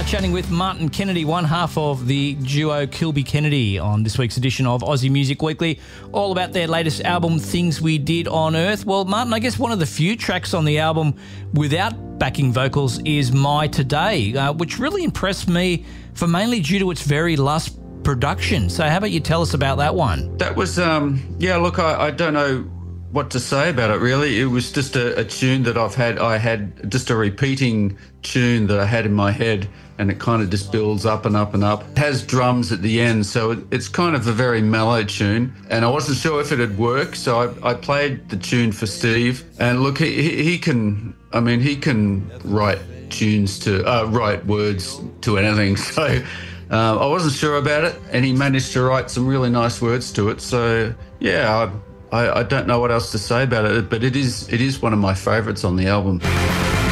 Chatting with Martin Kennedy, one half of the duo Kilby Kennedy, on this week's edition of Aussie Music Weekly, all about their latest album, Things We Did on Earth. Well, Martin, I guess one of the few tracks on the album without backing vocals is My Today, which really impressed me for mainly due to its very lush production. So how about you tell us about that one? That was, look, I don't know what to say about it, really. It was just a tune that I had just a repeating tune that I had in my head, and it kind of just builds up and up and up. It has drums at the end, so it's kind of a very mellow tune, and I wasn't sure if it'd work, so I played the tune for Steve, and look, he can write tunes to, write words to anything, so I wasn't sure about it, and he managed to write some really nice words to it, so yeah, I don't know what else to say about it, but it is one of my favourites on the album.